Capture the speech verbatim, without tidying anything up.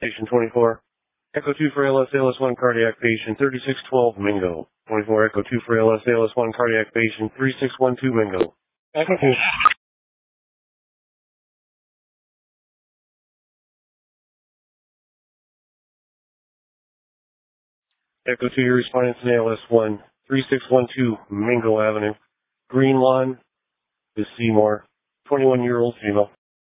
Patient twenty-four. Echo two for L S, L S one cardiac patient thirty-six twelve Mingo. twenty-four Echo two for L S, L S one cardiac patient thirty-six twelve Mingo. Echo two. Echo two, your respondents in L S one thirty-six twelve Mingo Avenue. Green Lawn is Seymour. twenty-one year old female.